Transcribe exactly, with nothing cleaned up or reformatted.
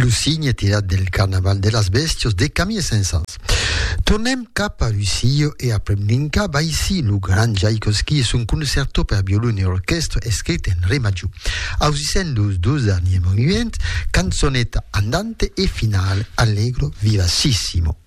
Lucigne tirat del Carnaval de las Bestios de Camille Saint-Saëns. Tornem cap a Lucio e aprendim cap a ici lo gran Tchaikovsky es un concerto per violone e orchestra scritto in re maggiore, usando i due derniers movimenti, canzonetta andante e finale allegro vivacissimo.